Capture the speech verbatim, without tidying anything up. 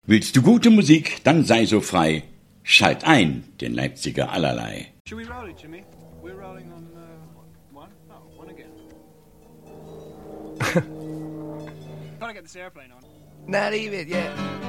Willst du gute Musik, dann sei so frei. Schalt ein, den Leipziger Allerlei. Should we roll it, Jimmy? We're rolling on uh, one? Oh, one again. Gotta get this airplane on. Not even, yeah.